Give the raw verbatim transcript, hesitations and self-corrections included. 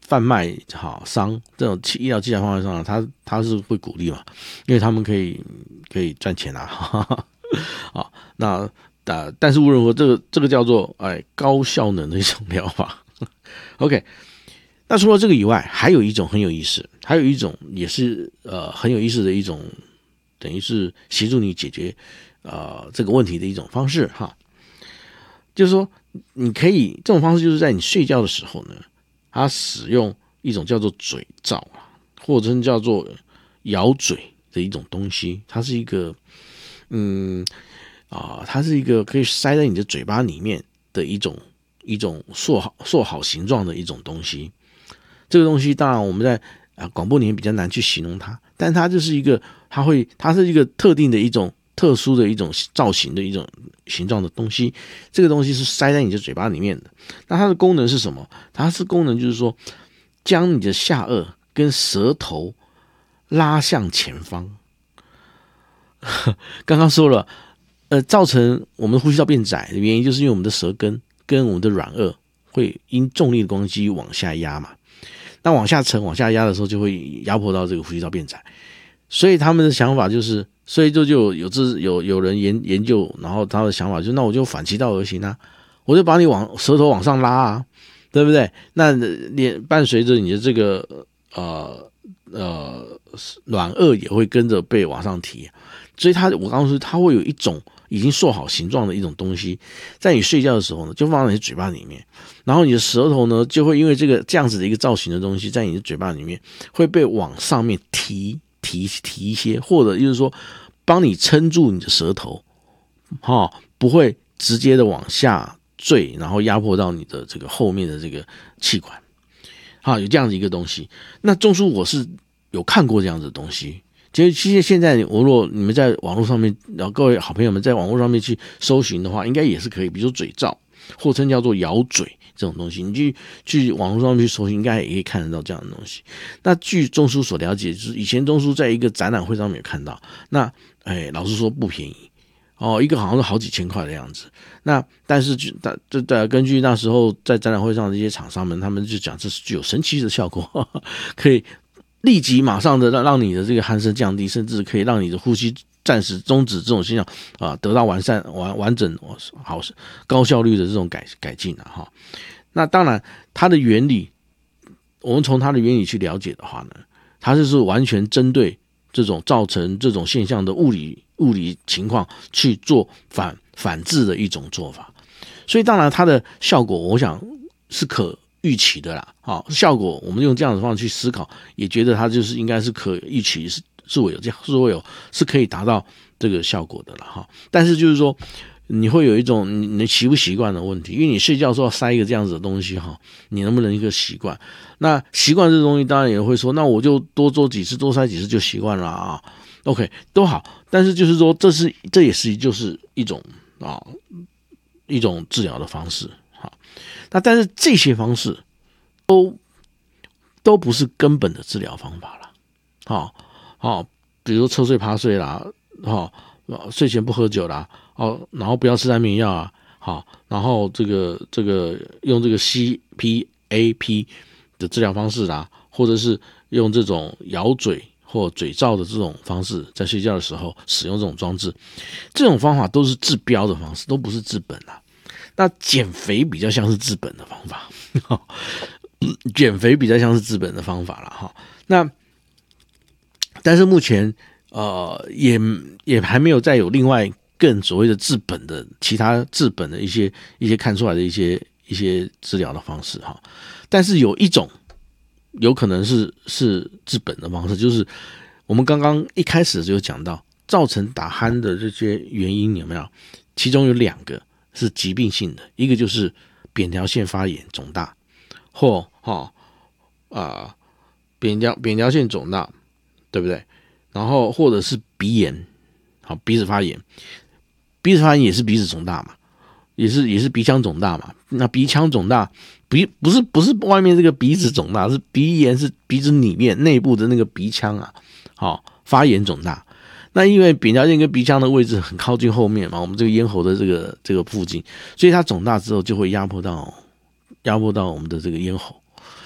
贩卖好商这种医疗器材贩卖商，他他是会鼓励嘛，因为他们可以可以赚钱啊。好，那呃，但是无论如何，这个这个叫做哎高效能的一种疗法。OK， 那除了这个以外，还有一种很有意思，还有一种也是呃很有意思的一种，等于是协助你解决呃这个问题的一种方式哈。就是说，你可以这种方式，就是在你睡觉的时候呢，它使用一种叫做嘴罩啊，或者叫做咬嘴的一种东西，它是一个嗯啊，它是一个可以塞在你的嘴巴里面的一种一种塑好塑好形状的一种东西。这个东西当然我们在啊广播里面比较难去形容它，但它就是一个，它会它是一个特定的一种特殊的一种造型的一种形状的东西。这个东西是塞在你的嘴巴里面的。那它的功能是什么？它是功能就是说，将你的下颚跟舌头拉向前方。刚刚说了，呃，造成我们呼吸道变窄的原因，就是因为我们的舌根跟我们的软腭会因重力的关系往下压嘛。那往下沉、往下压的时候，就会压迫到这个呼吸道变窄。所以他们的想法就是，所以就就有有有有人研研究，然后他的想法就是，那我就反其道而行啊，我就把你往舌头往上拉啊，对不对？那连伴随着你的这个呃呃软腭也会跟着被往上提。所以它，我刚刚说，它会有一种已经塑好形状的一种东西，在你睡觉的时候呢，就放在你嘴巴里面，然后你的舌头呢，就会因为这个这样子的一个造型的东西，在你的嘴巴里面会被往上面提提提一些，或者就是说，帮你撑住你的舌头，哈、哦，不会直接的往下坠，然后压迫到你的这个后面的这个气管，好，有这样子一个东西。那中枢我是有看过这样子的东西。其实现在我如果你们在网络上面，然后各位好朋友们在网络上面去搜寻的话，应该也是可以，比如说嘴罩，或称叫做咬嘴这种东西，你去去网络上面去搜寻，应该也可以看得到这样的东西。那据中枢所了解，就是以前中枢在一个展览会上面有看到，那哎，老实说不便宜哦，一个好像是好几千块的样子。那但是就这这根据那时候在展览会上的一些厂商们，他们就讲这是具有神奇的效果，呵呵可以立即马上的让让你的这个鼾声降低，甚至可以让你的呼吸暂时终止这种现象啊，得到完善完完整好高效率的这种改改进啊哈。那当然它的原理，我们从它的原理去了解的话呢，它就是完全针对这种造成这种现象的物理物理情况去做反反制的一种做法。所以当然它的效果，我想是可预期的啦，好，效果我们用这样的方式去思考，也觉得它就是应该是可预期，是是会有这样，是会有是可以达到这个效果的了哈。但是就是说，你会有一种你你习不习惯的问题，因为你睡觉的时候塞一个这样子的东西哈，你能不能一个习惯？那习惯这东西，当然也会说，那我就多做几次，多塞几次就习惯了啊。OK， 都好，但是就是说，这是这也是就是一种啊一种治疗的方式。那但是这些方式都都不是根本的治疗方法了，好、好，比如侧睡趴睡啦，好、睡前不喝酒啦，哦，然后不要吃安眠药啊，好，然后这个这个用这个 C P A P 的治疗方式啦，或者是用这种咬嘴或嘴罩的这种方式，在睡觉的时候使用这种装置，这种方法都是治标的方式，都不是治本啦。那减肥比较像是治本的方法，减肥比较像是治本的方法了哈。那但是目前呃也也还没有再有另外更所谓的治本的其他治本的一些一些看出来的一些一些治疗的方式哈。但是有一种有可能是是治本的方式，就是我们刚刚一开始就有讲到，造成打鼾的这些原因有没有？其中有两个是疾病性的，一个就是扁桃腺发炎肿大，或哈啊扁桃扁桃腺肿大，对不对？然后或者是鼻炎，好鼻子发炎，鼻子发炎也是鼻子肿大嘛，也是也是鼻腔肿大嘛。那鼻腔肿大，鼻不是不是外面这个鼻子肿大，是鼻炎是鼻子里面内部的那个鼻腔啊，好发炎肿大。那因为扁桃腺跟鼻腔的位置很靠近后面嘛，我们这个咽喉的这个这个附近，所以它肿大之后就会压迫到压迫到我们的这个咽喉，